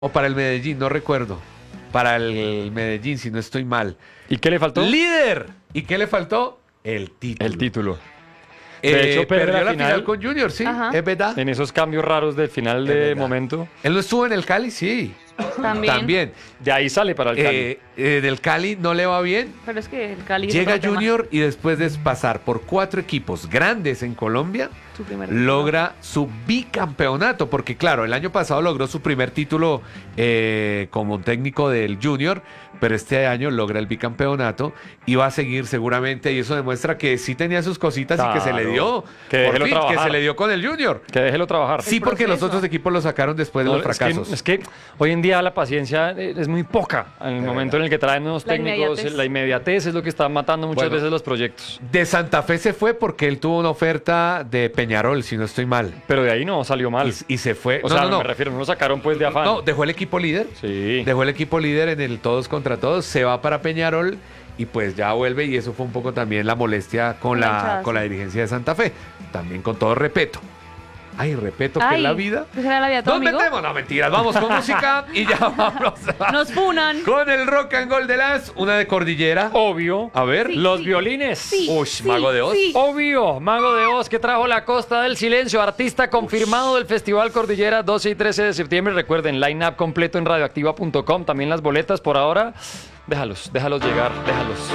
o para el Medellín, no recuerdo. Para el Medellín, si no estoy mal. ¿Y qué le faltó? ¡Líder! ¿Y qué le faltó? El título. El título. De hecho, perdió la final con Junior, sí, Ajá. es verdad. En esos cambios raros del final de verdad. momento, Él no estuvo en el Cali, sí. También. de ahí sale para el Cali. Del Cali no le va bien. Pero es que el Cali... es Llega otro tema. Junior y después de pasar por 4 equipos grandes en Colombia, Su primer logra su bicampeonato, porque claro, el año pasado logró su primer título como técnico del Junior, pero este año logra el bicampeonato y va a seguir seguramente, y eso demuestra que sí tenía sus cositas y que se le Claro. dio, Que por déjelo fin, que trabajar. se le dio con el Junior. Que déjelo trabajar. Sí, porque los proceso. otros equipos lo sacaron después de No, los fracasos. Es que hoy en día la paciencia es muy poca. En el momento en el que traen nuevos La técnicos, inmediatez. la inmediatez es lo que está matando muchas Bueno. veces los proyectos. De Santa Fe se fue porque él tuvo una oferta de Peñarol, si no estoy mal. Pero de ahí no salió mal. Y se fue. O sea, me refiero, no lo sacaron pues de afán. No, dejó el equipo líder. Sí. Dejó el equipo líder en el todos contra todos, se va para Peñarol y pues ya vuelve, y eso fue un poco también la molestia con La la, hinchada, con la sí. dirigencia de Santa Fe. También con todo respeto. Ay, respeto que es Ay, la vida. ¿pues era la vida de tu Nos amigo? metemos, no mentiras, vamos con música y ya vamos Nos funan. con el rock and roll de las, una de Cordillera. Obvio. A ver. Sí, Los sí. violines. Sí, Uy, sí, Mago de Oz. sí. Obvio, Mago de Oz que trajo La Costa del Silencio, artista confirmado del Festival Cordillera 12 y 13 de septiembre. Recuerden, line-up completo en radioactiva.com, también las boletas por ahora. Déjalos llegar, déjalos.